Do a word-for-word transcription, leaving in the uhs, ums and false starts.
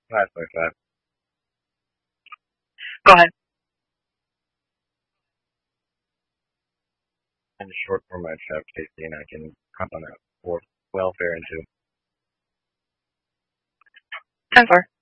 five point five. Go ahead. And short for my chef tasty, and I can hop on that for welfare and two. ten four.